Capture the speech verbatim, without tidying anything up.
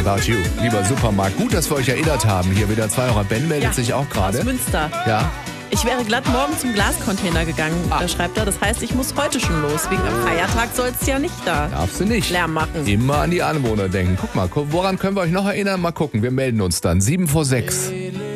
About You. Lieber Supermarkt, gut, dass wir euch erinnert haben. Hier wieder zwei Euro. Ben meldet Ja, sich auch gerade. Aus Münster. Ja. Ich wäre glatt morgen zum Glascontainer gegangen, Ah. da schreibt er. Das heißt, ich muss heute schon los. Wegen am Feiertag soll es ja nicht da Darfst du nicht. Lärm machen. Immer an die Anwohner denken. Guck mal, woran können wir euch noch erinnern? Mal gucken, wir melden uns dann. Sieben vor sechs.